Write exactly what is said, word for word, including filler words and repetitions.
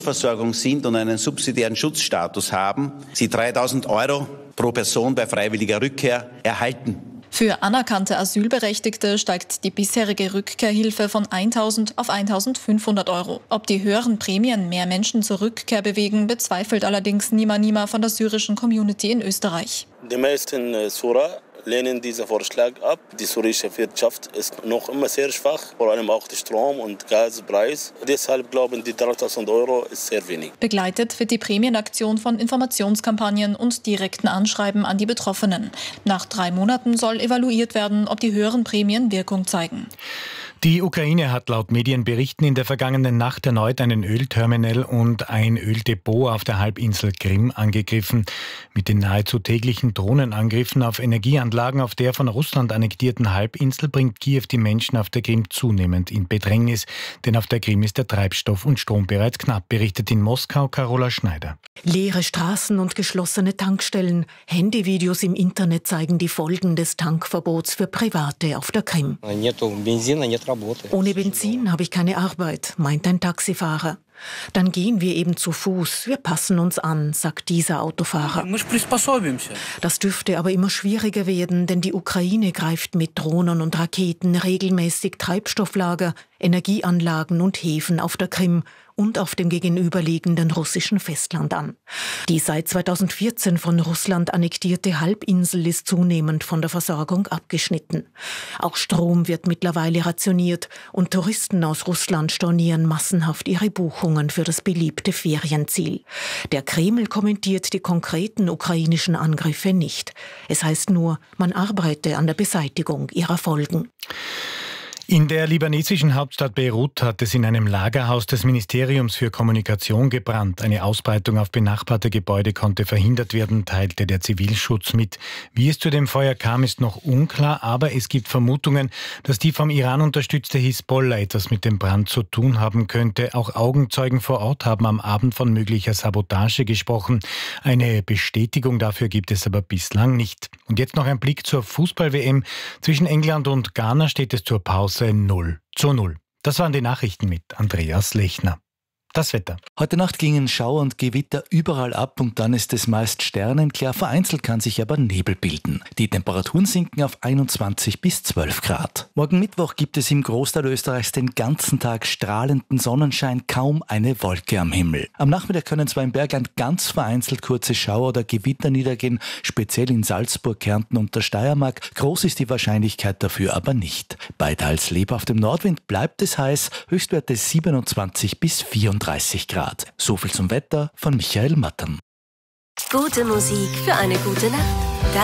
Versorgung sind und einen subsidiären Schutzstatus haben, sie dreitausend Euro pro Person bei freiwilliger Rückkehr erhalten. Für anerkannte Asylberechtigte steigt die bisherige Rückkehrhilfe von eintausend auf eintausendfünfhundert Euro. Ob die höheren Prämien mehr Menschen zur Rückkehr bewegen, bezweifelt allerdings Nima Nima von der syrischen Community in Österreich. Die meisten Syrer lehnen diesen Vorschlag ab. Die syrische Wirtschaft ist noch immer sehr schwach, vor allem auch der Strom- und Gaspreis. Deshalb glauben die dreitausend Euro ist sehr wenig. Begleitet wird die Prämienaktion von Informationskampagnen und direkten Anschreiben an die Betroffenen. Nach drei Monaten soll evaluiert werden, ob die höheren Prämien Wirkung zeigen. Die Ukraine hat laut Medienberichten in der vergangenen Nacht erneut einen Ölterminal und ein Öldepot auf der Halbinsel Krim angegriffen. Mit den nahezu täglichen Drohnenangriffen auf Energieanlagen auf der von Russland annektierten Halbinsel bringt Kiew die Menschen auf der Krim zunehmend in Bedrängnis. Denn auf der Krim ist der Treibstoff und Strom bereits knapp, berichtet in Moskau Carola Schneider. Leere Straßen und geschlossene Tankstellen. Handyvideos im Internet zeigen die Folgen des Tankverbots für Private auf der Krim. Ohne Benzin habe ich keine Arbeit, meint ein Taxifahrer. Dann gehen wir eben zu Fuß. Wir passen uns an, sagt dieser Autofahrer. Das dürfte aber immer schwieriger werden, denn die Ukraine greift mit Drohnen und Raketen regelmäßig Treibstofflager, Energieanlagen und Häfen auf der Krim und auf dem gegenüberliegenden russischen Festland an. Die seit zweitausendvierzehn von Russland annektierte Halbinsel ist zunehmend von der Versorgung abgeschnitten. Auch Strom wird mittlerweile rationiert und Touristen aus Russland stornieren massenhaft ihre Buchungen für das beliebte Ferienziel. Der Kreml kommentiert die konkreten ukrainischen Angriffe nicht. Es heißt nur, man arbeite an der Beseitigung ihrer Folgen. In der libanesischen Hauptstadt Beirut hat es in einem Lagerhaus des Ministeriums für Kommunikation gebrannt. Eine Ausbreitung auf benachbarte Gebäude konnte verhindert werden, teilte der Zivilschutz mit. Wie es zu dem Feuer kam, ist noch unklar, aber es gibt Vermutungen, dass die vom Iran unterstützte Hisbollah etwas mit dem Brand zu tun haben könnte. Auch Augenzeugen vor Ort haben am Abend von möglicher Sabotage gesprochen. Eine Bestätigung dafür gibt es aber bislang nicht. Und jetzt noch ein Blick zur Fußball-W M. Zwischen England und Ghana steht es zur Pause null zu null. Das waren die Nachrichten mit Andreas Lechner. Das Wetter. Heute Nacht gingen Schauer und Gewitter überall ab und dann ist es meist sternenklar. Vereinzelt kann sich aber Nebel bilden. Die Temperaturen sinken auf einundzwanzig bis zwölf Grad. Morgen Mittwoch gibt es im Großteil Österreichs den ganzen Tag strahlenden Sonnenschein, kaum eine Wolke am Himmel. Am Nachmittag können zwar im Bergland ganz vereinzelt kurze Schauer oder Gewitter niedergehen, speziell in Salzburg, Kärnten und der Steiermark. Groß ist die Wahrscheinlichkeit dafür aber nicht. Bei teils lebhaftem Nordwind bleibt es heiß, Höchstwerte siebenundzwanzig bis vierunddreißig Grad. So viel zum Wetter von Michael Mattern. Gute Musik für eine gute Nacht.